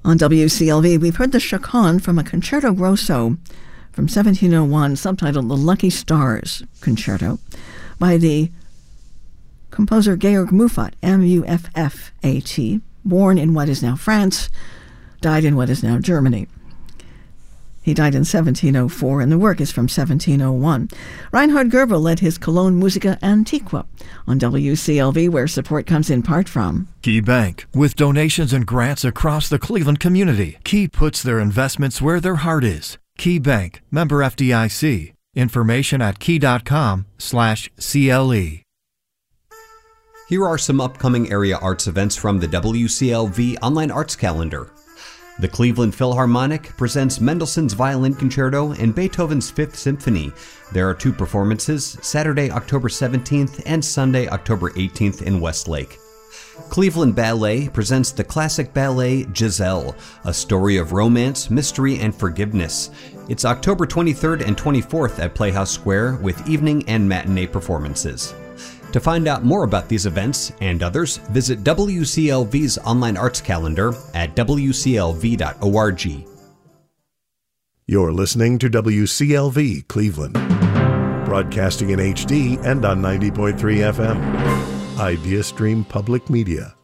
On WCLV, we've heard the Chaconne from a Concerto Grosso from 1701, subtitled The Lucky Stars Concerto, by the composer Georg Muffat, Muffat, born in what is now France, died in what is now Germany. He died in 1704, and the work is from 1701. Reinhard Goebel led his Cologne Musica Antiqua on WCLV, where support comes in part from Key Bank. With donations and grants across the Cleveland community, Key puts their investments where their heart is. Key Bank, member FDIC. Information at key.com/CLE. Here are some upcoming area arts events from the WCLV Online Arts Calendar. The Cleveland Philharmonic presents Mendelssohn's Violin Concerto and Beethoven's Fifth Symphony. There are 2 performances, Saturday, October 17th and Sunday, October 18th in Westlake. Cleveland Ballet presents the classic ballet Giselle, a story of romance, mystery, and forgiveness. It's October 23rd and 24th at Playhouse Square with evening and matinee performances. To find out more about these events and others, visit WCLV's online arts calendar at wclv.org. You're listening to WCLV Cleveland, broadcasting in HD and on 90.3 FM. Idea Stream Public Media.